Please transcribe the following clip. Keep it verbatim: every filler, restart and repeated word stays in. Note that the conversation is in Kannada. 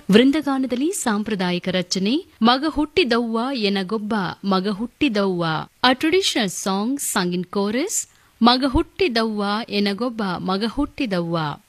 ವೃಂದಗಾನದಲ್ಲಿ ಸಾಂಪ್ರದಾಯಿಕ ರಚನೆ ಮಗ ಹುಟ್ಟಿದವ್ವ ಎನಗೊಬ್ಬ ಮಗ ಹುಟ್ಟಿದವ್ವ. ಅ traditional song sung in chorus. ಮಗ ಹುಟ್ಟಿದವ್ವ ಎನಗೊಬ್ಬ ಮಗ ಹುಟ್ಟಿದವ್ವ.